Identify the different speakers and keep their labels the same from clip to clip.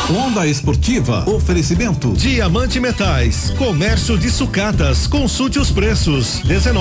Speaker 1: Onda Esportiva, oferecimento
Speaker 2: Diamante Metais, comércio de sucatas, consulte os preços.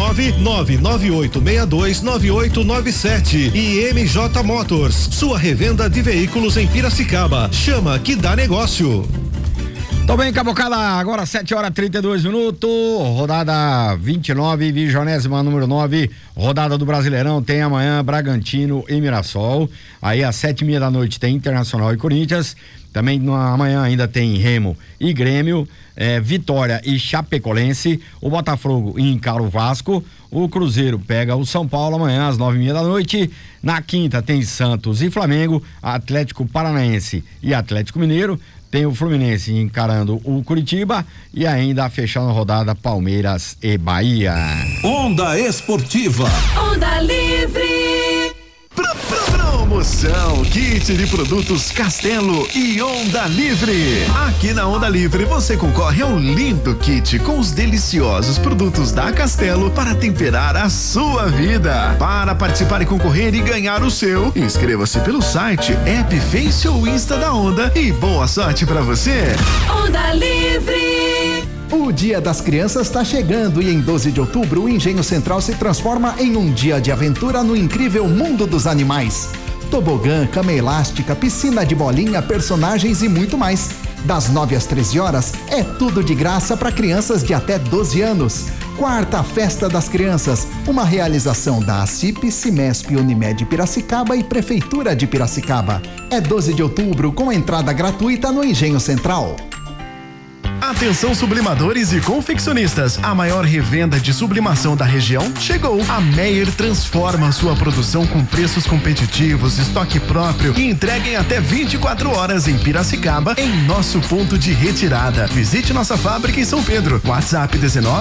Speaker 2: 19-99862-9897 e MJ Motors, sua revenda de veículos em Piracicaba. Chama que dá negócio.
Speaker 3: Tô bem, Cabocada, agora 7h32, rodada 29, 20ª número 9, rodada do Brasileirão, tem amanhã Bragantino e Mirassol, aí às 7h30 tem Internacional e Corinthians, também amanhã ainda tem Remo e Grêmio, Vitória e Chapecoense, o Botafogo encara o Vasco, o Cruzeiro pega o São Paulo amanhã às 9h30, na quinta tem Santos e Flamengo, Atlético Paranaense e Atlético Mineiro, tem o Fluminense encarando o Curitiba e ainda fechando a rodada Palmeiras e Bahia.
Speaker 1: Onda Esportiva.
Speaker 4: Onda Livre.
Speaker 5: Promoção, kit de produtos Castelo e Onda Livre. Aqui na Onda Livre você concorre a um lindo kit com os deliciosos produtos da Castelo para temperar a sua vida. Para participar e concorrer e ganhar o seu, inscreva-se pelo site, app, Face ou Insta da Onda e boa sorte para você.
Speaker 4: Onda Livre.
Speaker 6: O Dia das Crianças está chegando e em 12 de outubro o Engenho Central se transforma em um dia de aventura no incrível mundo dos animais. Tobogã, cama elástica, piscina de bolinha, personagens e muito mais. Das 9 às 13 horas é tudo de graça para crianças de até 12 anos. Quarta Festa das Crianças, uma realização da ACIP, Cimesp, Unimed Piracicaba e Prefeitura de Piracicaba. É 12 de outubro com entrada gratuita no Engenho Central.
Speaker 5: Atenção sublimadores e confeccionistas, a maior revenda de sublimação da região chegou. A Meyer transforma sua produção com preços competitivos, estoque próprio e entrega em até 24 horas em Piracicaba, em nosso ponto de retirada. Visite nossa fábrica em São Pedro. WhatsApp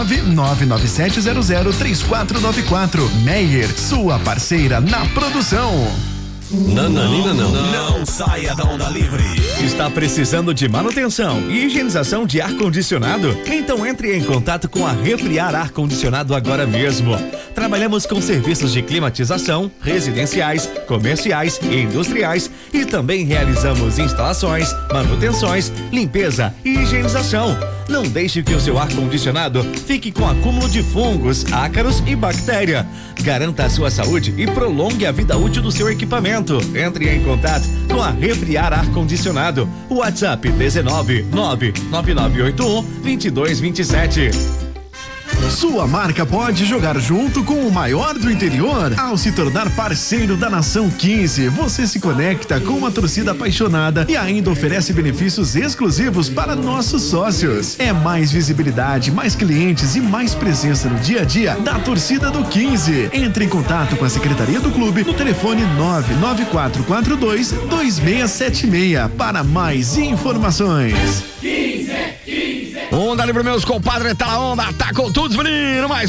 Speaker 5: 19-99700-3494. Meyer, sua parceira na produção.
Speaker 7: Não saia da Onda Livre. Está precisando de manutenção e higienização de ar-condicionado? Então entre em contato com a Refriar Ar-Condicionado agora mesmo. Trabalhamos com serviços de climatização, residenciais, comerciais e industriais e também realizamos instalações, manutenções, limpeza e higienização. Não deixe que o seu ar-condicionado fique com acúmulo de fungos, ácaros e bactéria. Garanta a sua saúde e prolongue a vida útil do seu equipamento. Entre em contato com a Refriar Ar-Condicionado. WhatsApp 19-99981-2227.
Speaker 5: Sua marca pode jogar junto com o maior do interior. Ao se tornar parceiro da Nação 15, você se conecta com uma torcida apaixonada e ainda oferece benefícios exclusivos para nossos sócios. É mais visibilidade, mais clientes e mais presença no dia a dia da torcida do 15. Entre em contato com a secretaria do clube no telefone 99442-2676 para mais informações.
Speaker 3: 15. Onda Livre, meus compadres, tá na onda, tá com todos, menino, mas